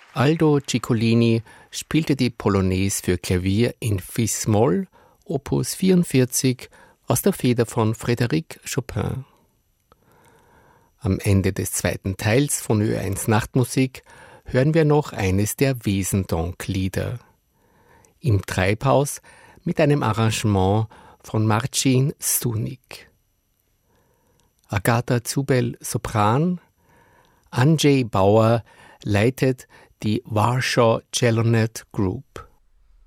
Aldo Ciccolini spielte die Polonaise für Klavier in Fis-Moll, Opus 44, aus der Feder von Frédéric Chopin. Am Ende des zweiten Teils von Ö1 Nachtmusik hören wir noch eines der Wesendonck-Lieder. Im Treibhaus mit einem Arrangement von Marcin Stunik. Agata Zubel Sopran, Andrzej Bauer leitet die Warschau Celonet Group.